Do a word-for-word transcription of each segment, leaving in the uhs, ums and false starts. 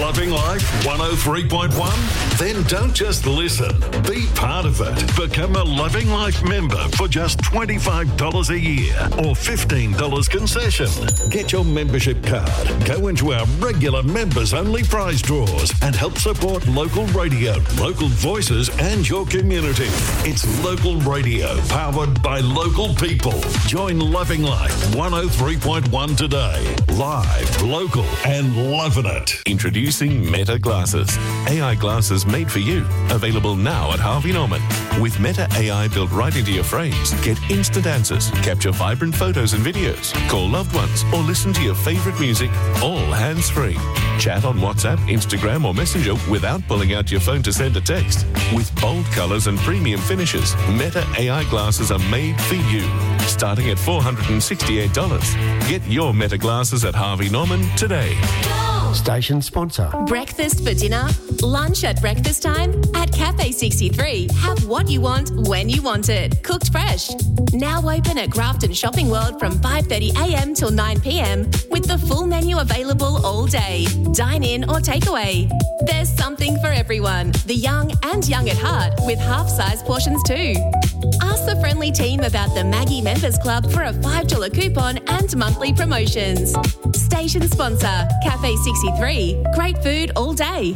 Loving Life one oh three point one? Then don't just listen. Be part of it. Become a Loving Life member for just twenty-five dollars a year or fifteen dollars concession. Get your membership card, go into our regular members-only prize draws and help support local radio, local voices and your community. It's local radio powered by local people. Join Loving Life one oh three point one today. Live, local and loving it. Introducing Meta Glasses. A I glasses made for you. Available now at Harvey Norman. With Meta A I built right into your frames, get instant answers, capture vibrant photos and videos, call loved ones or listen to your favorite music, all hands-free. Chat on WhatsApp, Instagram or Messenger without pulling out your phone to send a text. With bold colours and premium finishes, Meta A I glasses are made for you. Starting at four hundred sixty-eight dollars. Get your Meta glasses at Harvey Norman today. Station sponsor. Breakfast for dinner, lunch at breakfast time. At Cafe sixty-three, have what you want when you want it. Cooked fresh. Now open at Grafton Shopping World from five thirty a m till nine p m with the full menu available all day. Dine in or takeaway. There's something for everyone. The young and young at heart with half-size portions too. Ask the friendly team about the Maggie Members Club for a five dollars coupon and monthly promotions. Station sponsor, Cafe sixty-three. Great food all day.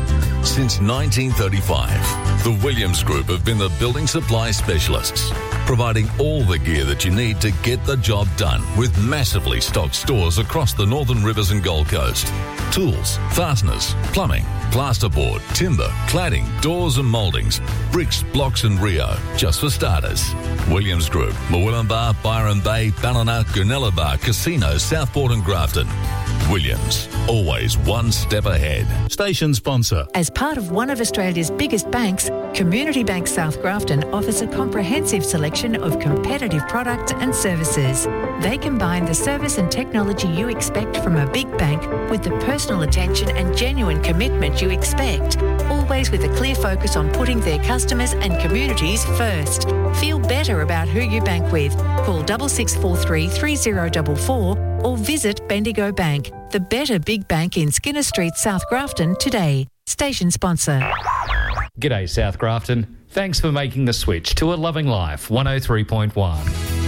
Since nineteen thirty-five, the Williams Group have been the building supply specialists, providing all the gear that you need to get the job done with massively stocked stores across the Northern Rivers and Gold Coast. Tools, fasteners, plumbing, plasterboard, timber, cladding, doors and mouldings, bricks, blocks and Rio, just for starters. Williams Group, Murwillumbah, Byron Bay, Ballina, Goonellabah, Casino, Southport and Grafton. Williams, always one step ahead. Station sponsor. As part of one of Australia's biggest banks, Community Bank South Grafton offers a comprehensive selection of competitive products and services. They combine the service and technology you expect from a big bank with the personal attention and genuine commitment you expect, always with a clear focus on putting their customers and communities first. Feel better about who you bank with. Call six six four three, three zero four four or visit Bendigo Bank, the better big bank in Skinner Street, South Grafton today. Station sponsor. G'day South Grafton. Thanks for making the switch to a Loving Life one oh three point one.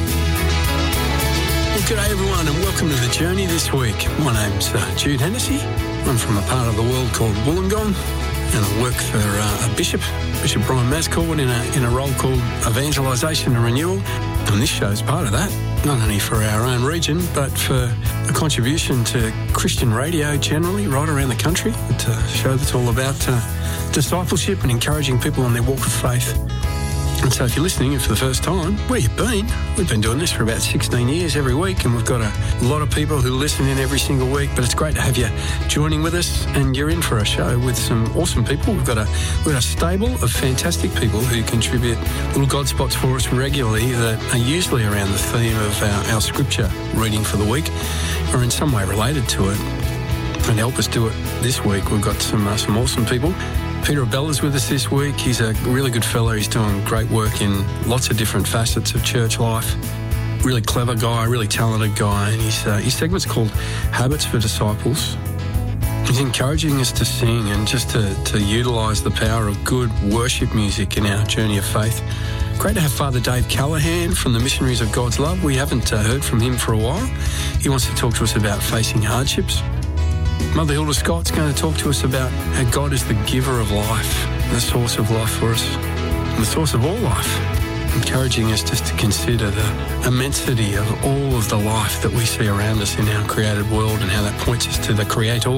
Well, g'day everyone and welcome to The Journey this week. My name's uh, Jude Hennessy. I'm from a part of the world called Wollongong and I work for uh, a bishop, Bishop Brian Mascord, in a, in a role called Evangelisation and Renewal. And this show's part of that, not only for our own region, but for a contribution to Christian radio generally right around the country. It's a show that's all about uh, discipleship and encouraging people on their walk of faith. And so if you're listening for the first time, where you been? We've been doing this for about sixteen years every week, and we've got a lot of people who listen in every single week, but it's great to have you joining with us, and you're in for a show with some awesome people. We've got a, we've got a stable of fantastic people who contribute little God spots for us regularly that are usually around the theme of our, our scripture reading for the week or in some way related to it. And to help us do it this week, we've got some, uh, some awesome people. Peter Abella's with us this week. He's a really good fellow. He's doing great work in lots of different facets of church life. Really clever guy, really talented guy. And his, uh, his segment's called Habits for Disciples. He's encouraging us to sing and just to, to utilise the power of good worship music in our journey of faith. Great to have Father Dave Callahan from the Missionaries of God's Love. We haven't uh, heard from him for a while. He wants to talk to us about facing hardships. Mother Hilda Scott's going to talk to us about how God is the giver of life, the source of life for us, and the source of all life, encouraging us just to consider the immensity of all of the life that we see around us in our created world and how that points us to the Creator.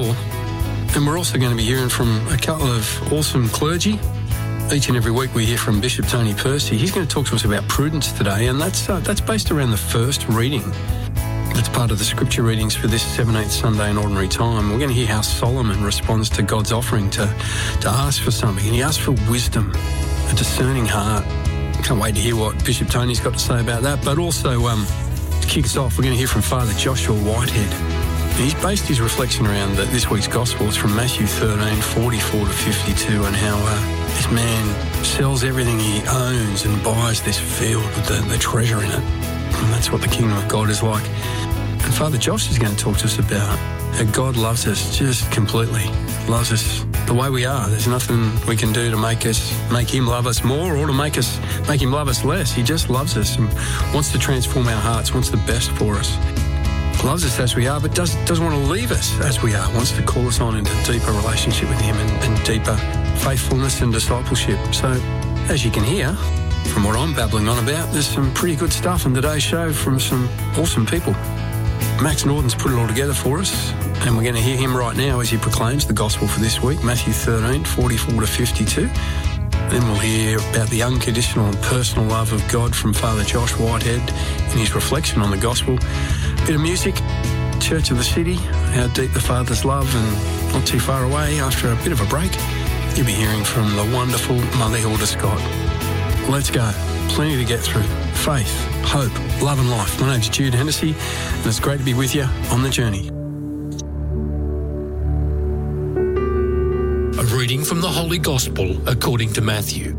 And we're also going to be hearing from a couple of awesome clergy. Each and every week we hear from Bishop Tony Percy. He's going to talk to us about prudence today, and that's uh, that's based around the first reading. That's part of the scripture readings for this seventeenth Sunday in Ordinary Time. We're going to hear how Solomon responds to God's offering to, to ask for something. And he asks for wisdom, a discerning heart. Can't wait to hear what Bishop Tony's got to say about that. But also, um, to kick us off, we're going to hear from Father Joshua Whitehead. And he's based his reflection around the, this week's Gospel. It's from Matthew thirteen, forty-four to fifty-two, and how uh, this man sells everything he owns and buys this field with the, the treasure in it. And that's what the kingdom of God is like. And Father Josh is going to talk to us about that God loves us just completely, loves us the way we are. There's nothing we can do to make us, make him love us more or to make us, make him love us less. He just loves us and wants to transform our hearts, wants the best for us. Loves us as we are, but does, doesn't want to leave us as we are, wants to call us on into deeper relationship with him and, and deeper faithfulness and discipleship. So, as you can hear from what I'm babbling on about, there's some pretty good stuff in today's show from some awesome people. Max Norton's put it all together for us, and we're going to hear him right now as he proclaims the gospel for this week, Matthew thirteen, forty-four to fifty-two. Then we'll hear about the unconditional and personal love of God from Father Josh Whitehead in his reflection on the gospel. Bit of music, Church of the City, how deep the Father's love, and not too far away after a bit of a break, you'll be hearing from the wonderful Mother Hilda Scott. Let's go. Plenty to get through. Faith, hope, love and life. My name's Jude Hennessy, and it's great to be with you on the journey. A reading from the Holy Gospel according to Matthew.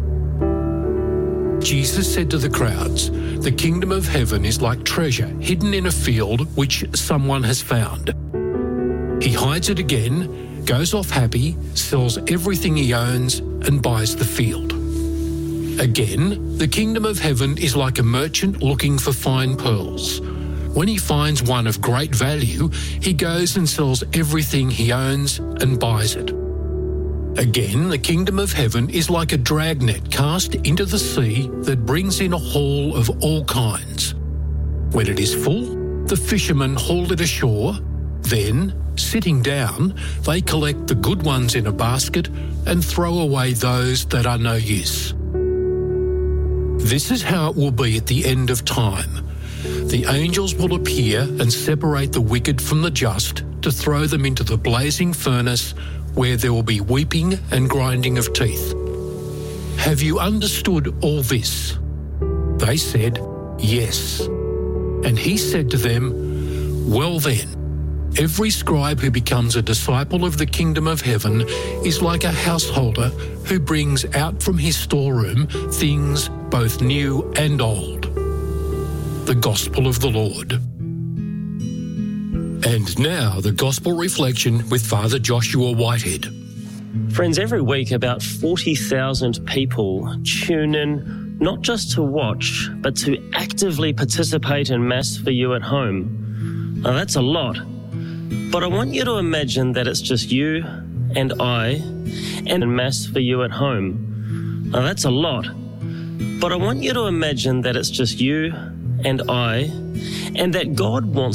Jesus said to the crowds, "The kingdom of heaven is like treasure hidden in a field which someone has found. He hides it again, goes off happy, sells everything he owns, and buys the field. Again, the kingdom of heaven is like a merchant looking for fine pearls. When he finds one of great value, he goes and sells everything he owns and buys it. Again, the kingdom of heaven is like a dragnet cast into the sea that brings in a haul of all kinds. When it is full, the fishermen haul it ashore. Then, sitting down, they collect the good ones in a basket and throw away those that are no use. This is how it will be at the end of time. The angels will appear and separate the wicked from the just to throw them into the blazing furnace, where there will be weeping and grinding of teeth. Have you understood all this?" They said, "Yes." And he said to them, "Well then, every scribe who becomes a disciple of the kingdom of heaven is like a householder who brings out from his storeroom things both new and old." The Gospel of the Lord. And now the Gospel Reflection with Father Joshua Whitehead. Friends, every week about forty thousand people tune in not just to watch, but to actively participate in Mass for you at home. Now that's a lot, but I want you to imagine that it's just you and I and Mass for you at home. Now that's a lot, but I want you to imagine that it's just you and I, and that God wants